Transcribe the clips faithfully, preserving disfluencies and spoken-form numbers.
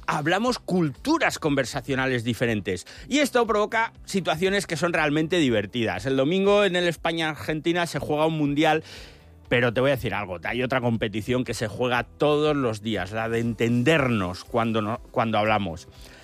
hablamos culturas conversacionales diferentes. Y esto provoca situaciones que son realmente divertidas. El domingo en el España-Argentina se juega un mundial, pero te voy a decir algo, hay otra competición que se juega todos los días, la de entendernos cuando, no, cuando hablamos.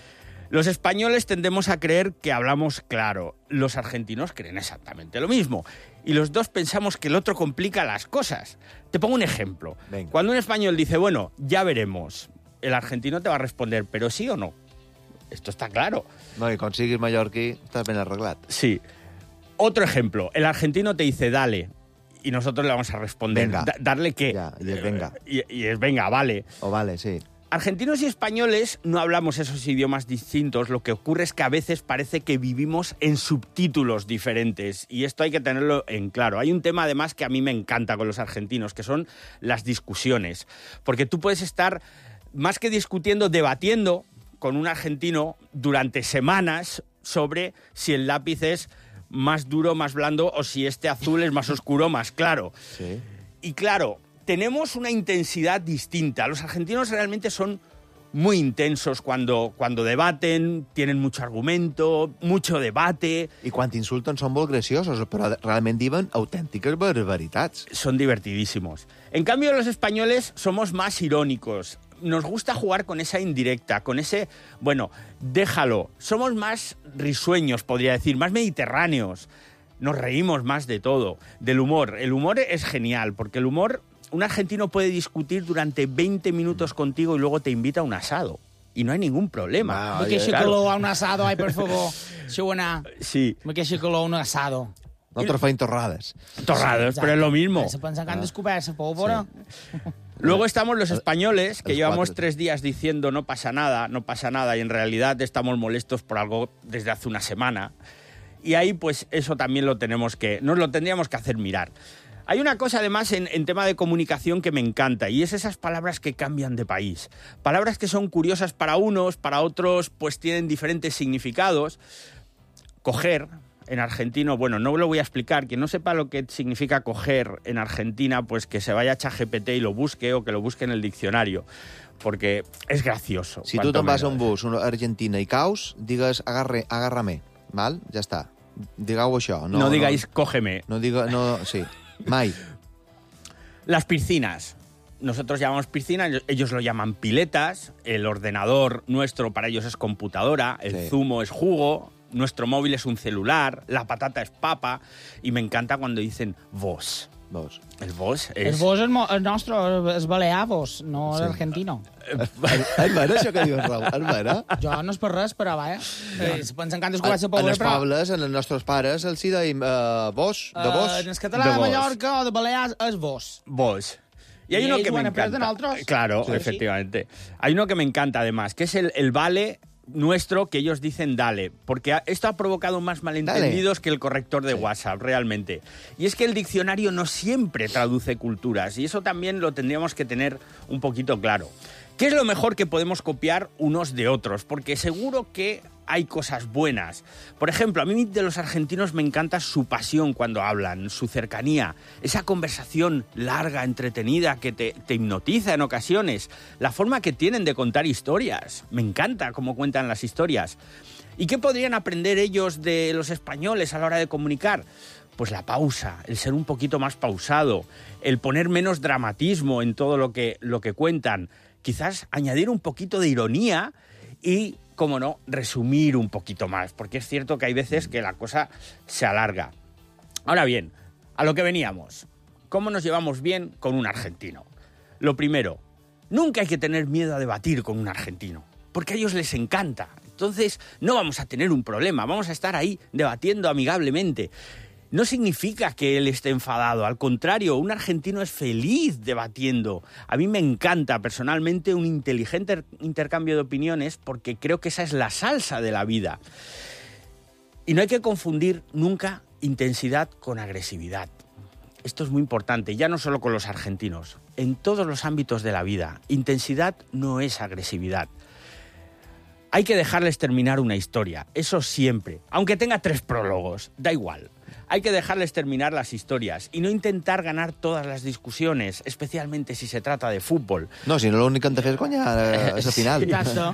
Los españoles tendemos a creer que hablamos claro, los argentinos creen exactamente lo mismo. Y los dos pensamos que el otro complica las cosas. Te pongo un ejemplo. Venga. Cuando un español dice, bueno, ya veremos, el argentino te va a responder, ¿pero sí o no? Esto está claro. No, i quan siguis mallorquí, estàs ben arreglat. Sí. Otro ejemplo. El argentino te dice, dale, y nosotros le vamos a responder, venga. Da- ¿darle qué? Ya, y es venga. Y, y es venga, vale. O vale, sí. Argentinos y españoles no hablamos esos idiomas distintos. Lo que ocurre es que a veces parece que vivimos en subtítulos diferentes. Y esto hay que tenerlo en claro. Hay un tema, además, que a mí me encanta con los argentinos, que son las discusiones. Porque tú puedes estar, más que discutiendo, debatiendo con un argentino durante semanas sobre si el lápiz es más duro, más blando, o si este azul es más oscuro, más claro. Sí. Y claro, tenemos una intensidad distinta. Los argentinos realmente son muy intensos cuando, cuando debaten, tienen mucho argumento, mucho debate. I quan t'insulten són molt graciosos, però realment diuen autèntiques barbaritats. Son divertidísimos. En cambio, los españoles somos más irónicos. Nos gusta jugar con esa indirecta, con ese, bueno, déjalo. Somos más risueños, podría decir, más mediterráneos. Nos reímos más de todo, del humor. El humor es genial, porque el humor, un argentino puede discutir durante veinte minutos contigo y luego te invita a un asado. Y no hay ningún problema. Ah, Me queixo claro. calor a un asado, ay, por favor. Si ho anar. Sí, Me queixo calor a un asado. Nosaltres feim torrades. torrados, Sí, pero es lo mismo. Se pensen que han descobert la pólvora. Luego estamos los españoles, que los llevamos cuatro. tres días diciendo no pasa nada, no pasa nada, y en realidad estamos molestos por algo desde hace una semana. Y ahí, pues, eso también lo tenemos que, nos lo tendríamos que hacer mirar. Hay una cosa, además, en, en tema de comunicación que me encanta, y es esas palabras que cambian de país. Palabras que son curiosas para unos, para otros, pues tienen diferentes significados. Coger, en argentino, bueno, no lo voy a explicar. Quien no sepa lo que significa coger en Argentina, pues que se vaya a ChatGPT y lo busque, o que lo busque en el diccionario, porque es gracioso. Si tu cuanto te'n vas a menos. un bus una Argentina i caus, digues agarre, agárrame, val? Ja està. Digueu això. No, No, digáis cógeme. No, no diga, no, sí, mai. Las piscinas. Nosotros llamamos piscina, ellos lo llaman piletas. El ordenador nuestro para ellos es computadora. El Sí. zumo es jugo. Nuestro móvil es un celular. La patata es papa. Y me encanta cuando dicen vos. Vos. El vos El es... vos és mo- el nostre, és balear, vos, no Sí. l'argentino. És vera, això que dius, Raül? És vera? Jo no és per res, però vaja. Eh, se pensen que han descobert la En pólvora, els però... pobles, en els nostres pares, els hi deim uh, vos, de vos. Eh, en el català De de vos. Mallorca o de Balears és vos. Vos. Y hay Y uno ellos que me van a aprender encanta. nosotros. Claro, Sí, sí. efectivamente. Hay uno que me encanta, además, que es el, el vale nuestro, que ellos dicen dale, porque ha- esto ha provocado más malentendidos que el corrector de Sí. WhatsApp, realmente. Y es que el diccionario no siempre traduce culturas, y eso también lo tendríamos que tener un poquito claro. ¿Qué es lo mejor que podemos copiar unos de otros? Porque seguro que hay cosas buenas. Por ejemplo, a mí de los argentinos me encanta su pasión cuando hablan, su cercanía, esa conversación larga, entretenida, que te, te hipnotiza en ocasiones, la forma que tienen de contar historias. Me encanta cómo cuentan las historias. ¿Y qué podrían aprender ellos de los españoles a la hora de comunicar? Pues la pausa, el ser un poquito más pausado, el poner menos dramatismo en todo lo que, lo que cuentan, quizás añadir un poquito de ironía y, como no, resumir un poquito más, porque es cierto que hay veces que la cosa se alarga. Ahora bien, a lo que veníamos. ¿Cómo nos llevamos bien con un argentino? Lo primero, nunca hay que tener miedo a debatir con un argentino, porque a ellos les encanta. Entonces, no vamos a tener un problema, vamos a estar ahí debatiendo amigablemente. No significa que él esté enfadado, al contrario, un argentino es feliz debatiendo. A mí me encanta personalmente un inteligente intercambio de opiniones, porque creo que esa es la salsa de la vida. Y no hay que confundir nunca intensidad con agresividad. Esto es muy importante, ya no solo con los argentinos, en todos los ámbitos de la vida. Intensidad no es agresividad. Hay que dejarles terminar una historia, eso siempre, aunque tenga tres prólogos, da igual. Hay que dejarles terminar las historias y no intentar ganar todas las discusiones, especialmente si se trata de fútbol. No, si no l'únic que han de fer és guanyar eh, a la final. Exacto.